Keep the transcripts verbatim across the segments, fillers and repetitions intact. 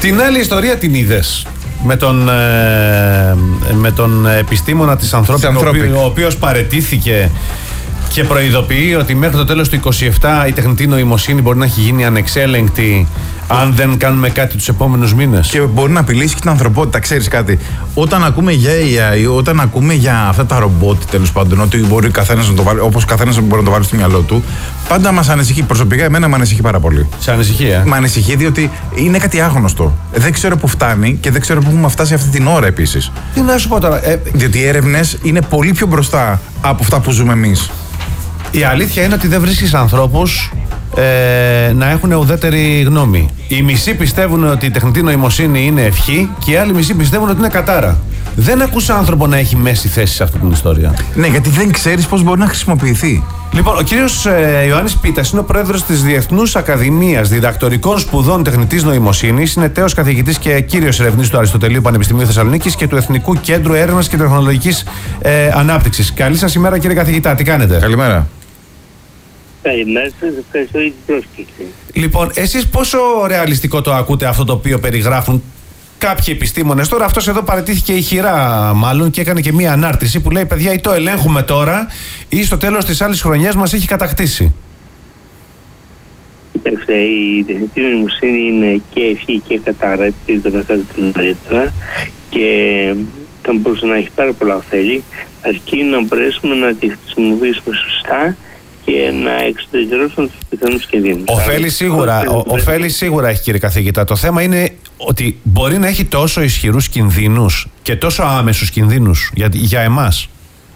Την άλλη ιστορία την είδες με τον, ε, με τον επιστήμονα της Anthropic, ο οποίος παραιτήθηκε και προειδοποιεί ότι μέχρι το τέλος του είκοσι επτά η τεχνητή νοημοσύνη μπορεί να έχει γίνει ανεξέλεγκτη αν δεν κάνουμε κάτι τους επόμενους μήνες. Και μπορεί να απειλήσει και την ανθρωπότητα. Ξέρεις κάτι, όταν ακούμε για έι άι, όταν ακούμε για αυτά τα ρομπότ, τέλος πάντων, ότι μπορεί καθένας να το βάλει, όπως καθένας μπορεί να το βάλει στο μυαλό του, πάντα μας ανησυχεί. Προσωπικά, εμένα με ανησυχεί πάρα πολύ. Σε ανησυχεί, ε? Με ανησυχεί διότι είναι κάτι άγνωστο. Δεν ξέρω πού φτάνει και δεν ξέρω πού έχουμε φτάσει αυτή την ώρα επίσης. Τι να σου πω τώρα. Ε... Διότι οι έρευνες είναι πολύ πιο μπροστά από αυτά που ζούμε εμείς. Η αλήθεια είναι ότι δεν βρίσκεις ανθρώπους ε, να έχουν ουδέτερη γνώμη. Οι μισοί πιστεύουν ότι η τεχνητή νοημοσύνη είναι ευχή και οι άλλοι μισοί πιστεύουν ότι είναι κατάρα. Δεν ακούς άνθρωπο να έχει μέση θέση σε αυτή την ιστορία. Ναι, γιατί δεν ξέρεις πώς μπορεί να χρησιμοποιηθεί. Λοιπόν, ο κύριος ε, Ιωάννης Πίτας είναι ο πρόεδρος της Διεθνούς Ακαδημίας Διδακτορικών Σπουδών Τεχνητής Νοημοσύνης. Είναι τέος καθηγητής και κύριος ερευνητής του Αριστοτελείου Πανεπιστημίου Θεσσαλονίκης και του Εθνικού Κέντρου Έρευνας και Τεχνολογικής ε, Ανάπτυξης. Καλή σας ημέρα, κύριε καθηγητά. Τι κάνετε? Καλημέρα. Καλημέρα σας, ευχαριστώ για την πρόσκληση. Λοιπόν, εσείς πόσο ρεαλιστικό το ακούτε αυτό το οποίο περιγράφουν κάποιοι επιστήμονες? Τώρα αυτός εδώ παραιτήθηκε ηχηρά μάλλον και έκανε και μία ανάρτηση που λέει: παιδιά, ή το ελέγχουμε τώρα ή στο τέλος της άλλης χρονιάς μας έχει κατακτήσει. Κοιτάξτε, η τεχνητή νοημοσύνη είναι και ευχή και κατάρα, επειδή το καθάριζε νωρίτερα, και θα μπορούσε να έχει πάρα πολλά ωφέλη, αρκεί να μπορέσουμε να τη χρησιμοποιήσουμε σωστά και να εξωτερικεύσουν τους πιθανούς κινδύνους. Οφέλη σίγουρα, ο, οφέλη σίγουρα έχει, κύριε καθηγητά. Το θέμα είναι ότι μπορεί να έχει τόσο ισχυρούς κινδύνους και τόσο άμεσους κινδύνους για, για εμάς.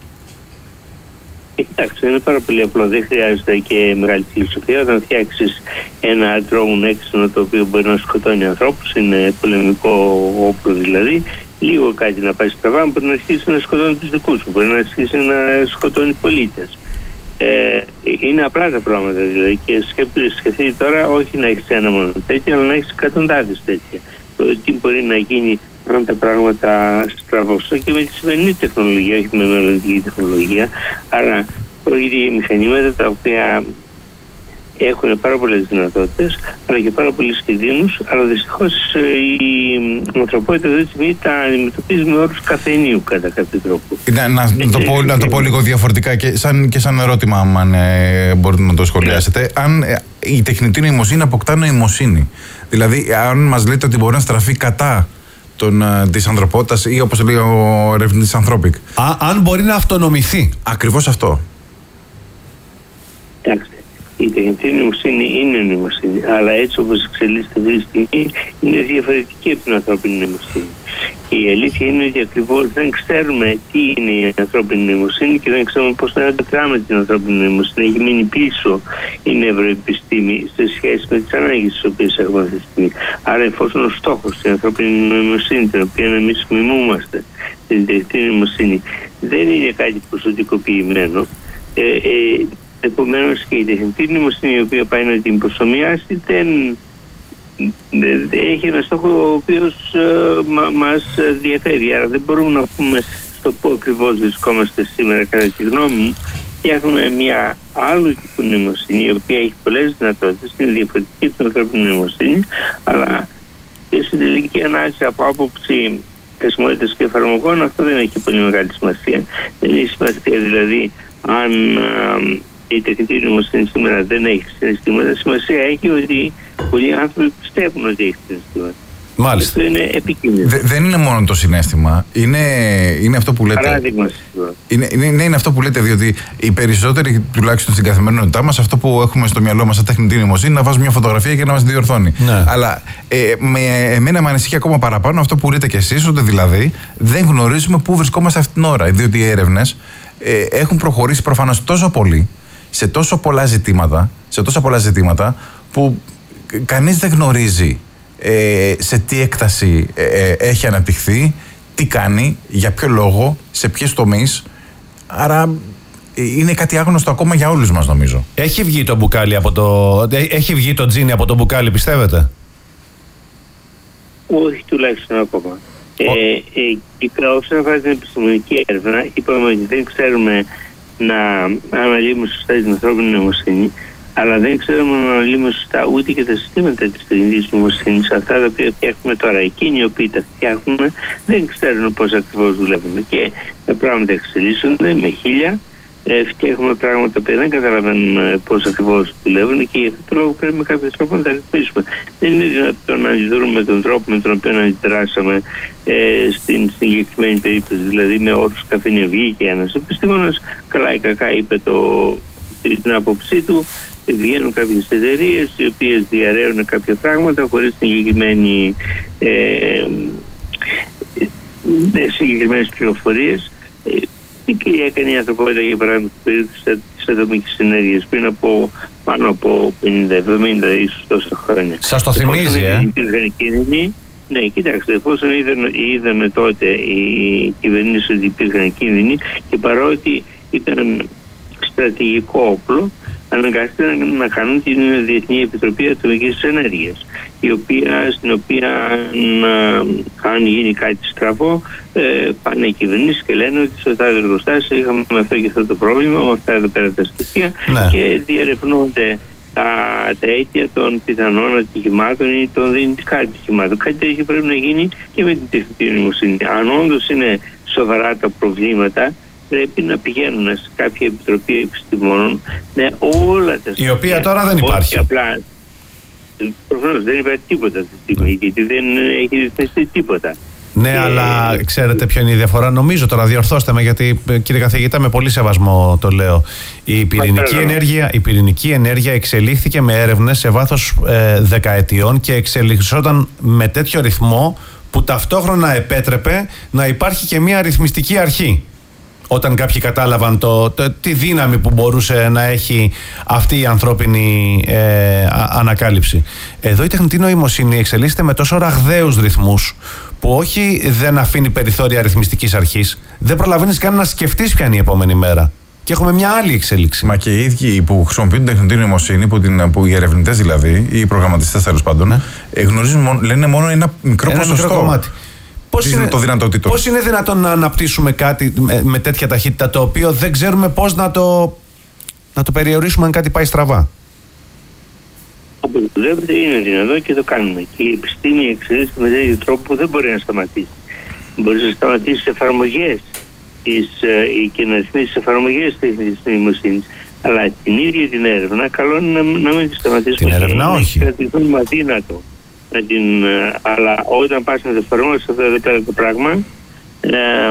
Κοιτάξτε, είναι πάρα πολύ απλό. Δεν χρειάζεται και μεγάλη φιλοσοφία. Όταν φτιάξεις ένα drone έξυπνο το οποίο μπορεί να σκοτώνει ανθρώπους, είναι πολεμικό όπλο δηλαδή, λίγο κάτι να πάει στραβά, μπορεί να αρχίσει να σκοτώνει τους δικούς σου, μπορεί να αρχίσει να σκοτώνει πολίτες. Ε, είναι απλά τα πράγματα δηλαδή, και σκεφτείτε τώρα όχι να έχεις ένα μόνο τέτοιο, αλλά να έχεις εκατοντάδες τέτοια. Το τι μπορεί να γίνει αν τα πράγματα στραβώσουν και με τη σημερινή τεχνολογία, όχι με μελλοντική τεχνολογία, αλλά πρόκειται για μηχανήματα τα οποία έχουν πάρα πολλές δυνατότητες, αλλά και πάρα πολλούς κινδύνους, αλλά δυστυχώς η ανθρωπότητα αυτή τη στιγμή τα αντιμετωπίζει με όρους καφενείου κατά κάποιο τρόπο. Να, να, να, το, πω, να το πω λίγο διαφορετικά και σαν, και σαν ερώτημα, αν ε, μπορείτε να το σχολιάσετε. Αν ε, η τεχνητή νοημοσύνη αποκτά νοημοσύνη, δηλαδή αν μας λέτε ότι μπορεί να στραφεί κατά των, της ανθρωπότητας ή όπως λέει ο ερευνητής Anthropic. Α, αν μπορεί να αυτονομηθεί. Ακριβώς αυτό. Κοιτάξτε, η τεχνητή νοημοσύνη είναι νοημοσύνη, αλλά έτσι όπως εξελίσσεται αυτή τη στιγμή είναι διαφορετική από την ανθρώπινη νοημοσύνη. Η αλήθεια είναι ότι ακριβώς δεν ξέρουμε τι είναι η ανθρώπινη νοημοσύνη και δεν ξέρουμε πώς να αντιδράμε την ανθρώπινη νοημοσύνη. Έχει μείνει πίσω η νευροεπιστήμη σε σχέση με τις ανάγκες τις οποίες έχουμε αυτή τη στιγμή. Άρα, εφόσον ο στόχος στην ανθρώπινη νοημοσύνη, την οποία εμείς μιμούμαστε, την τεχνητή νοημοσύνη, δεν είναι κάτι ποσοτικοποιημένο, ε, ε, επομένως και η τεχνητή νοημοσύνη η οποία πάει να την προσομοιάσει δεν, δεν έχει ένα στόχο ο οποίος ε, μα, μας διαφέρει. Άρα δεν μπορούμε να πούμε στο πού ακριβώς βρισκόμαστε σήμερα κατά τη γνώμη μου. Φτιάχνουμε μια άλλου τύπου νοημοσύνη η οποία έχει πολλές δυνατότητες, είναι διαφορετική από την ανθρώπινη νοημοσύνη, αλλά και στην τελική ανάλυση από άποψη χρησιμότητας και εφαρμογών αυτό δεν έχει πολύ μεγάλη σημασία. Δεν έχει σημασία δηλαδή αν ε, η τεχνητή νοημοσύνη σήμερα δεν έχει συναισθήματα. Σημασία έχει ότι πολλοί άνθρωποι πιστεύουν ότι έχει συναισθήματα. Μάλιστα. Αυτό είναι επικίνδυνο. Δε, δεν είναι μόνο το συναίσθημα. Είναι, είναι αυτό που λέτε. Παράδειγμα. Είναι, είναι, είναι, είναι αυτό που λέτε, διότι οι περισσότεροι, τουλάχιστον στην καθημερινότητά μας, αυτό που έχουμε στο μυαλό μας σαν τεχνητή νοημοσύνη είναι να βάζουμε μια φωτογραφία και να μας διορθώνει. Ναι. Αλλά ε, με εμένα με ανησυχεί ακόμα παραπάνω αυτό που λέτε κι εσείς, ότι δηλαδή δεν γνωρίζουμε πού βρισκόμαστε αυτή την ώρα. Διότι οι έρευνες ε, έχουν προχωρήσει προφανώς τόσο πολύ σε τόσο πολλά ζητήματα, σε τόσα πολλά ζητήματα που κανείς δεν γνωρίζει ε, σε τι έκταση ε, έχει αναπτυχθεί, τι κάνει, για ποιο λόγο, σε ποιες τομείς. Άρα είναι κάτι άγνωστο ακόμα για όλους μας, νομίζω. Έχει βγει το μπουκάλι από το... Έχει βγει το τζίνι από το μπουκάλι, πιστεύετε? Όχι, τουλάχιστον ακόμα. Ε, ε, όσον αφορά την επιστημονική έρευνα, είπαμε ότι δεν ξέρουμε να αναλύουμε σωστά την ανθρώπινη νοημοσύνη, Αλλά δεν ξέρουμε να αναλύουμε σωστά ούτε και τα συστήματα της τεχνητής νοημοσύνης, αυτά τα οποία φτιάχνουμε τώρα. Εκείνοι οι οποίοι τα φτιάχνουν δεν ξέρουν πώς ακριβώς δουλεύουν. Και τα πράγματα εξελίσσονται με χίλια. Ε, φτιάχνουμε πράγματα που δεν καταλαβαίνουμε πώς ακριβώς δουλεύουν και γι' αυτό το λόγο πρέπει με κάποιο τρόπο να τα ρυθμίσουμε. Δεν είναι δυνατόν να αντιδρούμε με τον τρόπο με τον οποίο αντιδράσαμε ε, στην συγκεκριμένη περίπτωση. Δηλαδή με όρους καφενείο βγήκε ένας επιστήμονας, καλά ή κακά είπε το, την άποψή του, βγαίνουν κάποιες εταιρείες οι οποίες διαρρέουν κάποια πράγματα χωρίς συγκεκριμένη ε, ε, συγκεκριμένες πληροφορίες. Ε, και έκανε η ανθρωπότητα για παράδειγμα στην περίπτωση της ατομικής ενέργειας πριν από πάνω από πενήντα εβδομήντα ίσως τόσα χρόνια. Σας το θυμίζει, ε? Κίνδυνοι, ναι, κοιτάξτε, εφόσον είδαμε, είδαμε τότε οι κυβερνήσεις ότι υπήρχαν κίνδυνοι και παρότι ήταν στρατηγικό όπλο, αναγκάστηκαν να κάνουν την Διεθνή Επιτροπή Ατομικής Ενέργειας, η οποία, στην οποία αν γίνει κάτι στραβό ε, πάνε οι κυβερνήσεις και λένε ότι στο τάδε εργοστάσιο είχαμε αυτό και αυτό το πρόβλημα, με αυτά εδώ πέρα τα στοιχεία, ναι. Και διερευνούνται τα, τα αίτια των πιθανών ατυχημάτων ή των δυνητικά ατυχημάτων. Κάτι τέτοιο πρέπει να γίνει και με την τεχνητή νοημοσύνη. Αν όντως είναι σοβαρά τα προβλήματα, πρέπει να πηγαίνουν σε κάποια επιτροπή επιστημόνων με όλα τα στοιχεία. Η οποία τώρα δεν υπάρχει. Απλά, προφανώς δεν υπάρχει τίποτα αυτή τη στιγμή, γιατί δεν έχει ρυθμιστεί τίποτα. Ναι, και... αλλά ξέρετε ποια είναι η διαφορά? Νομίζω, τώρα διορθώστε με, γιατί κύριε καθηγητά με πολύ σεβασμό το λέω. Η πυρηνική, ενέργεια, η πυρηνική ενέργεια εξελίχθηκε με έρευνες σε βάθος ε, δεκαετιών και εξελισσόταν με τέτοιο ρυθμό που ταυτόχρονα επέτρεπε να υπάρχει και μια ρυθμιστική αρχή. Όταν κάποιοι κατάλαβαν το, το, τη δύναμη που μπορούσε να έχει αυτή η ανθρώπινη ε, α, ανακάλυψη. Εδώ η τεχνητή νοημοσύνη εξελίσσεται με τόσο ραγδαίους ρυθμούς που όχι δεν αφήνει περιθώρια αριθμιστικής αρχής, δεν προλαβαίνεις καν να σκεφτείς ποια είναι η επόμενη μέρα. Και έχουμε μια άλλη εξέλιξη. Μα και οι ίδιοι που χρησιμοποιούν την τεχνητή νοημοσύνη, που, την, που οι ερευνητές δηλαδή, ή οι προγραμματιστές τέλος πάντων, ναι. ε, γνωρίζουν, λένε μόνο ένα μικρό ένα ποσοστό. Μικρό κομμάτι. Πώς είναι, το πώς είναι δυνατόν να αναπτύσσουμε κάτι με, με τέτοια ταχύτητα, το οποίο δεν ξέρουμε πώς να το, να το περιορίσουμε αν κάτι πάει στραβά? Όπως δουλεύετε είναι δυνατόν και το κάνουμε. Και η επιστήμη εξελίσσεται με τέτοιο τρόπο που δεν μπορεί να σταματήσει. Μπορεί να σταματήσει εφαρμογές και να ρυθμίσει εφαρμογές της νοημοσύνης. Αλλά την ίδια την έρευνα καλό είναι να, να μην τη σταματήσουμε. Την έρευνα όχι. Να κρατηθούμε αδύνατο. Την, αλλά όταν πας να το εφαρμόσεις αυτό εδώ πέρα το πράγμα, ε,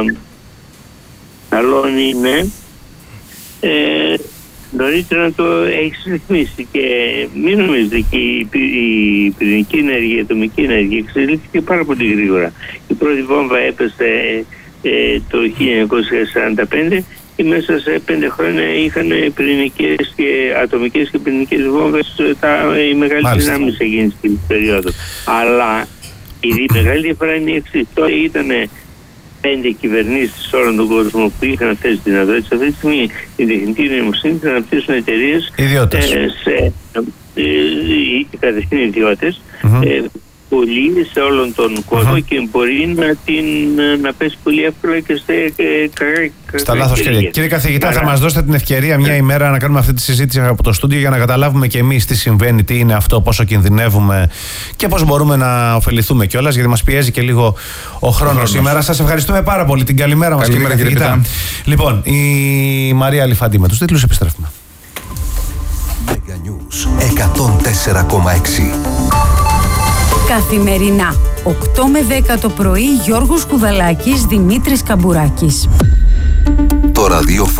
καλό είναι ε, νωρίτερα να το έχεις ρυθμίσει. Και μην νομίζετε, και η, η πυρηνική ενέργεια, η ατομική ενέργεια εξελίχθηκε πάρα πολύ γρήγορα. Η πρώτη βόμβα έπεσε ε, το χίλια εννιακόσια σαράντα πέντε και μέσα σε πέντε χρόνια είχαν πυρηνικές και ατομικές και πυρηνικές βόμβες τα, οι μεγάλες δυνάμεις εκείνης την περίοδο. Αλλά η μεγάλη διαφορά είναι η εξής. Τότε ήταν πέντε κυβερνήσεις σε όλον τον κόσμο που είχαν αυτές τις δυνατότητες. Αυτή τη στιγμή η τεχνητή νοημοσύνη θα αναπτύσσουν εταιρείες ιδιώτες. Ε, σε ε, ε, κατευθείαν ιδιώτες. Mm-hmm. Ε, πολύ σε όλον τον κόσμο uh-huh. και μπορεί να, την, να πέσει πολύ εύκολα και σε κακά. Στα λάθος χέρια. Κύριε καθηγητά, Άρα. θα μας δώσετε την ευκαιρία μια ημέρα να κάνουμε αυτή τη συζήτηση από το στούντιο για να καταλάβουμε και εμείς τι συμβαίνει, τι είναι αυτό, πόσο κινδυνεύουμε και πώς μπορούμε να ωφεληθούμε κιόλας, γιατί μας πιέζει και λίγο ο χρόνος σήμερα. Σας ευχαριστούμε πάρα πολύ. Την καλημέρα μας, καλημέρα, κύριε καθηγητά. Λοιπόν, η Μαρία Αλιφαντή με τους τίτλους, επιστρέφουμε. Mega News εκατόν τέσσερα κόμμα έξι. Καθημερινά, οκτώ με δέκα το πρωί, Γιώργος Κουδαλάκης, Δημήτρης Καμπουράκης. Το ραδιόφωνο